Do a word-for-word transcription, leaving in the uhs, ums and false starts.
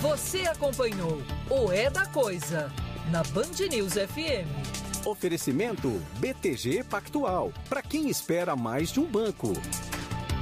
Você acompanhou o É da Coisa na Band News F M. Oferecimento B T G Pactual. Para quem espera mais de um banco.